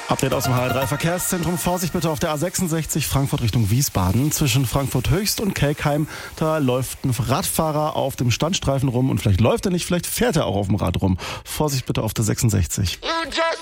Update aus dem HR3 Verkehrszentrum. Vorsicht bitte auf der A66 Frankfurt Richtung Wiesbaden. Zwischen Frankfurt Höchst und Kelkheim, da läuft ein Radfahrer auf dem Standstreifen rum und vielleicht läuft er nicht, vielleicht fährt er auch auf dem Rad rum. Vorsicht bitte auf der 66.